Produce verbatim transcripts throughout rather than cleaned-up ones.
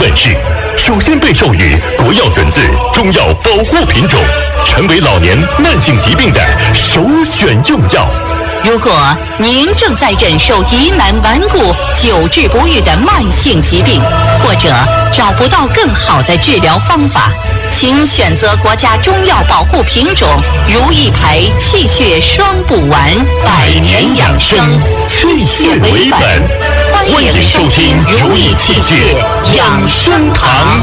人士，首先被授予国药准字中药保护品种，成为老年慢性疾病的首选用药。 如果您正在忍受疑难顽固、久治不愈的慢性疾病，或者找不到更好的治疗方法，请选择国家中药保护品种如意牌气血双补丸，百年养生，气血为本。欢迎收听如意气血养生堂。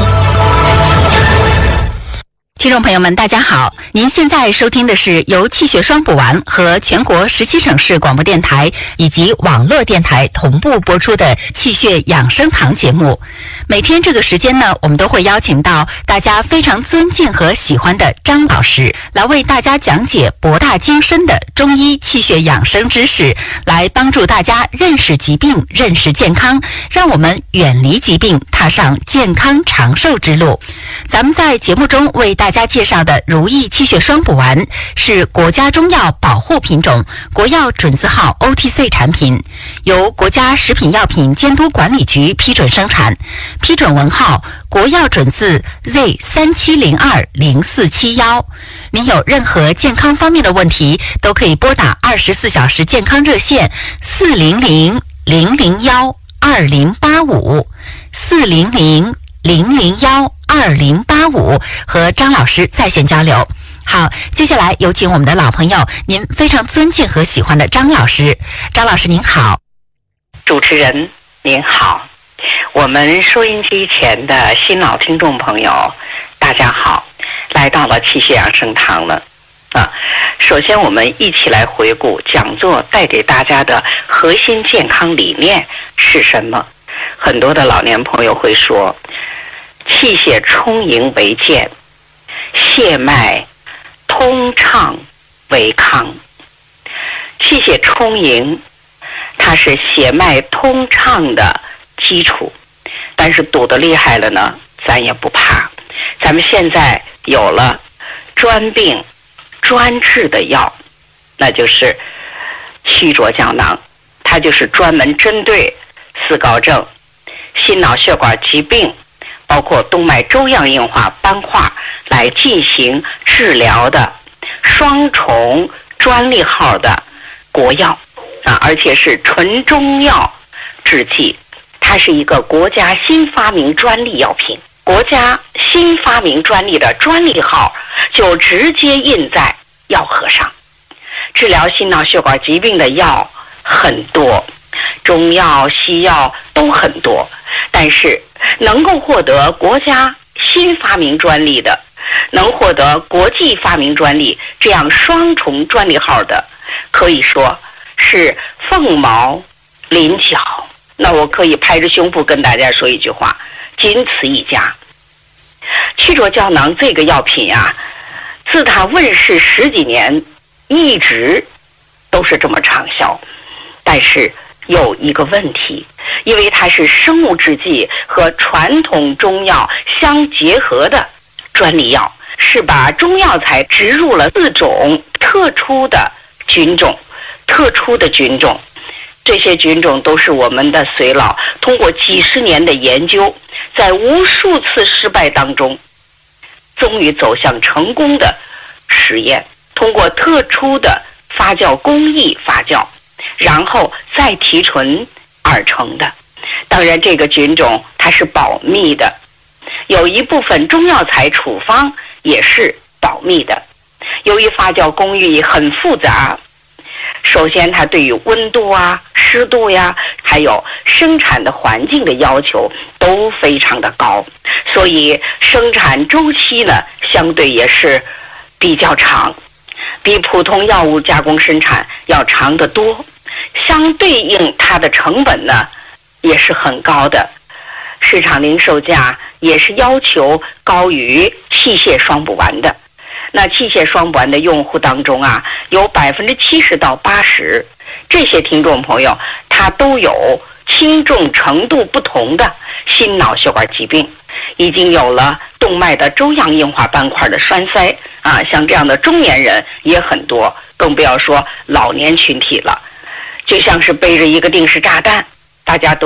听众朋友们，大家好！您现在收听的是由气血双补丸和全国十七省市广播电台以及网络电台同步播出的气血养生堂节目。每天这个时间呢，我们都会邀请到大家非常尊敬和喜欢的张老师，来为大家讲解博大精深的中医气血养生知识，来帮助大家认识疾病、认识健康，让我们远离疾病，踏上健康长寿之路。咱们在节目中为大家介绍的如意气血双补丸是国家中药保护品种，国药准字号 O T C 产品，由国家食品药品监督管理局批准生产，批准文号国药准字 Z 三七零二零四七一。您有任何健康方面的问题，都可以拨打二十四小时健康热线四零零零零幺二零八五四零零零零幺二零八五和张老师在线交流。好，接下来有请我们的老朋友，您非常尊敬和喜欢的张老师。张老师您好。 主持人您好，我们收音机前的新老听众朋友大家好，来到了气血养生堂了啊。首先我们一起来回顾讲座带给大家的核心健康理念是什么。很多的老年朋友会说，气血充盈为健，血脉通畅为康。气血充盈它是血脉通畅的基础，但是堵得厉害了呢，咱也不怕。咱们现在有了专病专治的药，那就是曲浊胶囊，它就是专门针对四高症、心脑血管疾病，包括动脉粥样硬化斑块来进行治疗的双重专利号的国药啊，而且是纯中药制剂，它是一个国家新发明专利药品。国家新发明专利的专利号就直接印在药盒上。治疗心脑血管疾病的药很多，中药西药都很多，但是能够获得国家新发明专利的，能获得国际发明专利这样双重专利号的，可以说是凤毛麟角。那我可以拍着胸脯跟大家说一句话，仅此一家。曲浊胶囊这个药品啊，自它问世十几年，一直都是这么畅销。但是有一个问题，因为它是生物制剂和传统中药相结合的专利药，是把中药材植入了四种特殊的菌种，特殊的菌种。这些菌种都是我们的隋老通过几十年的研究，在无数次失败当中，终于走向成功的实验，通过特殊的发酵工艺发酵，然后再提纯而成的。当然这个菌种它是保密的，有一部分中药材处方也是保密的。由于发酵工艺很复杂，首先它对于温度啊、湿度呀，还有生产的环境的要求都非常的高，所以生产周期呢相对也是比较长，比普通药物加工生产要长得多。相对应它的成本呢也是很高的，市场零售价也是要求高于气血双补丸的。那气血双补丸的用户当中啊，有百分之七十到八十，这些听众朋友他都有轻重程度不同的心脑血管疾病，已经有了动脉的粥样硬化斑块的栓塞啊，像这样的中年人也很多，更不要说老年群体了。就像是背着一个定时炸弹，大家都